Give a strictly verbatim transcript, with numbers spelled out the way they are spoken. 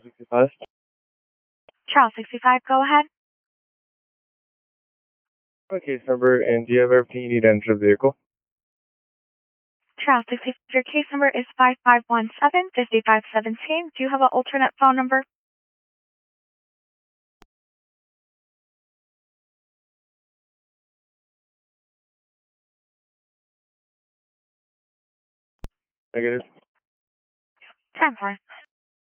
sixty-five. Charles sixty-five, go ahead. What case number, and do you have everything you need to enter the vehicle? Charles sixty-five, your case number is five five one seven, five five one seven. Do you have an alternate phone number? Negative. ten four.